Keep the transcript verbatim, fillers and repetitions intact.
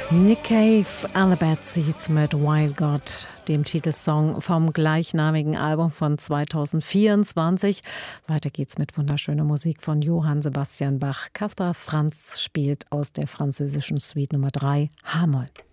Nick Cave, Alabad Seeds mit Wild God, dem Titelsong vom gleichnamigen Album von zweitausendvierundzwanzig. Weiter geht's mit wunderschöner Musik von Johann Sebastian Bach. Caspar Franz spielt aus der französischen Suite Nummer drei H-Moll.